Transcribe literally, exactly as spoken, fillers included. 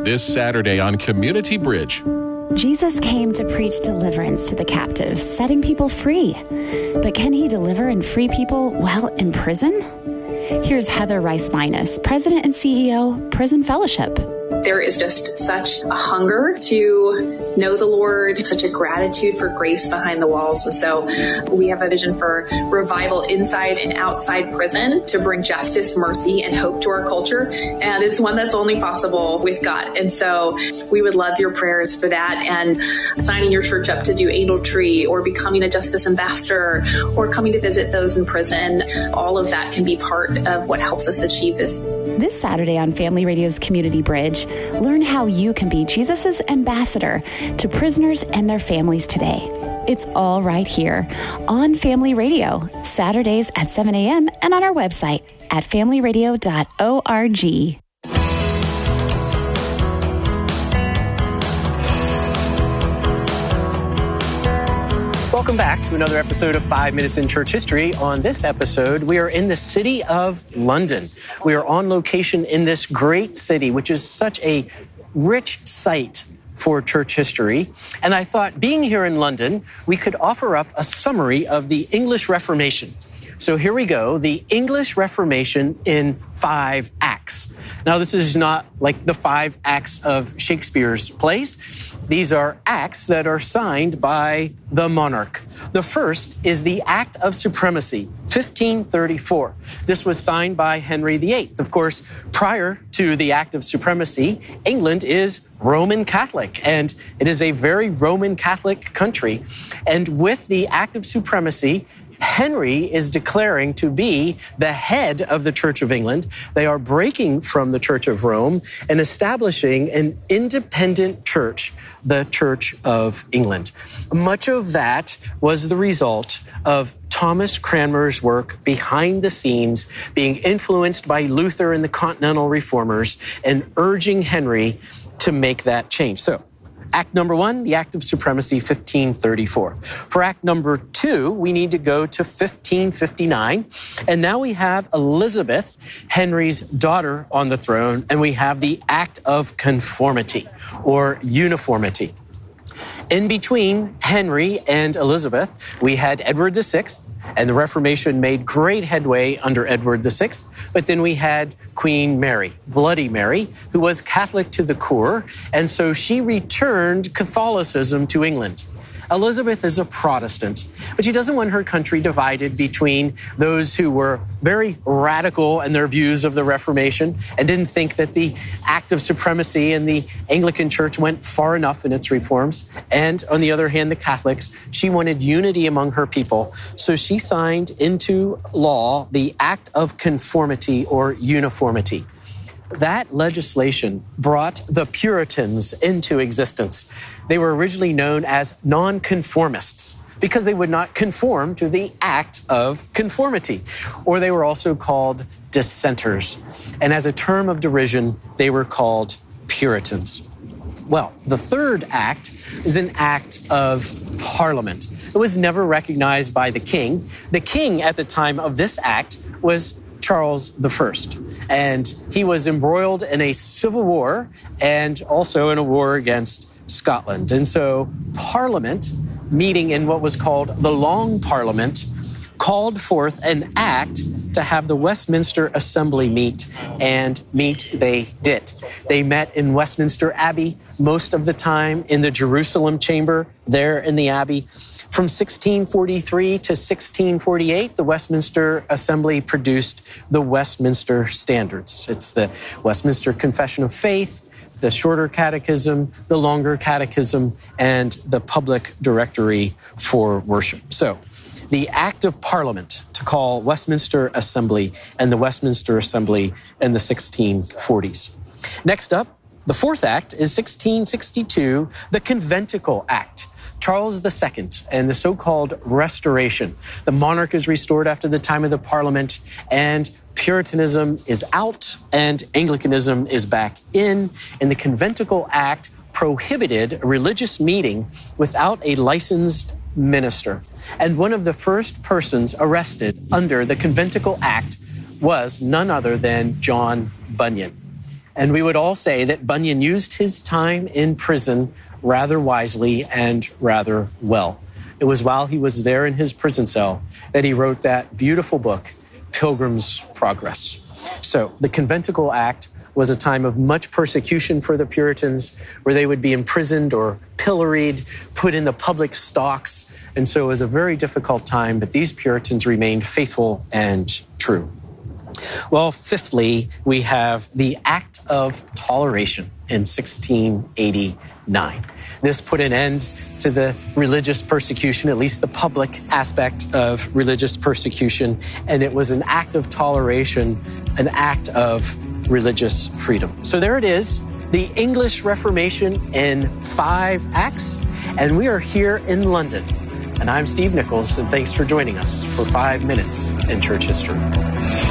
this Saturday on Community Bridge. Jesus came to preach deliverance to the captives, setting people free. But can he deliver and free people while in prison? Here's Heather Rice-Minus, President and C E O, Prison Fellowship. There is just such a hunger to know the Lord, such a gratitude for grace behind the walls. And so we have a vision for revival inside and outside prison to bring justice, mercy, and hope to our culture. And it's one that's only possible with God. And so we would love your prayers for that, and signing your church up to do Angel Tree or becoming a justice ambassador or coming to visit those in prison. All of that can be part of what helps us achieve this. This Saturday on Family Radio's Community Bridge, learn how you can be Jesus' ambassador to prisoners and their families today. It's all right here on Family Radio, Saturdays at seven a.m. and on our website at family radio dot org. Welcome back to another episode of Five Minutes in Church History. On this episode, we are in the city of London. We are on location in this great city, which is such a rich site for church history. And I thought, being here in London, we could offer up a summary of the English Reformation. So here we go, the English Reformation in five acts. Now, this is not like the five acts of Shakespeare's plays. These are acts that are signed by the monarch. The first is the Act of Supremacy, fifteen thirty-four. This was signed by Henry the Eighth. Of course, prior to the Act of Supremacy, England is Roman Catholic, and it is a very Roman Catholic country. And with the Act of Supremacy, Henry is declaring to be the head of the Church of England. They are breaking from the Church of Rome and establishing an independent church, the Church of England. Much of that was the result of Thomas Cranmer's work behind the scenes, being influenced by Luther and the Continental Reformers and urging Henry to make that change. So, Act number one, the Act of Supremacy, fifteen thirty-four. For Act number two, we need to go to fifteen fifty-nine. And now we have Elizabeth, Henry's daughter, on the throne, and we have the Act of Conformity or Uniformity. In between Henry and Elizabeth, we had Edward the Sixth, and the Reformation made great headway under Edward the Sixth. But then we had Queen Mary, Bloody Mary, who was Catholic to the core, and so she returned Catholicism to England. Elizabeth is a Protestant, but she doesn't want her country divided between those who were very radical in their views of the Reformation and didn't think that the Act of Supremacy and the Anglican Church went far enough in its reforms. And on the other hand, the Catholics, she wanted unity among her people. So she signed into law the Act of Conformity or Uniformity. That legislation brought the Puritans into existence. They were originally known as nonconformists because they would not conform to the Act of Conformity, or they were also called dissenters. And as a term of derision, they were called Puritans. Well, the third act is an act of Parliament. It was never recognized by the king. The king at the time of this act was Charles the First, and he was embroiled in a civil war and also in a war against Scotland. And so Parliament, meeting in what was called the Long Parliament, called forth an act to have the Westminster Assembly meet, and meet they did. They met in Westminster Abbey most of the time, in the Jerusalem chamber there in the Abbey. From sixteen forty-three to sixteen forty-eight, the Westminster Assembly produced the Westminster Standards. It's the Westminster Confession of Faith, the Shorter Catechism, the Longer Catechism, and the Public Directory for Worship. So, the Act of Parliament to call Westminster Assembly and the Westminster Assembly in the sixteen forties. Next up, the fourth act is sixteen sixty-two, the Conventicle Act. Charles the Second and the so-called Restoration. The monarch is restored after the time of the Parliament, and Puritanism is out and Anglicanism is back in. And the Conventicle Act prohibited a religious meeting without a licensed minister. And one of the first persons arrested under the Conventicle Act was none other than John Bunyan. And we would all say that Bunyan used his time in prison rather wisely and rather well. It was while he was there in his prison cell that he wrote that beautiful book, Pilgrim's Progress. So the Conventicle Act was a time of much persecution for the Puritans, where they would be imprisoned or pilloried, put in the public stocks. And so it was a very difficult time, but these Puritans remained faithful and true. Well, fifthly, we have the Act of Toleration in sixteen eighty-nine. This put an end to the religious persecution, at least the public aspect of religious persecution, and it was an act of toleration, an act of religious freedom. So there it is, the English Reformation in five acts, and we are here in London. And I'm Steve Nichols, and thanks for joining us for Five Minutes in Church History.